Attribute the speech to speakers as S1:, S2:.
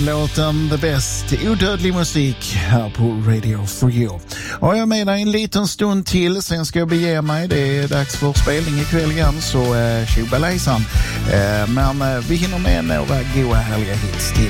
S1: Låten The Best, odödlig musik här på Radio for You. Och jag är med dig en liten stund till, sen ska jag bege mig. Det är dags för spelning ikväll igen, så tjobalejsan. Men vi hinner med några goa härliga hits till.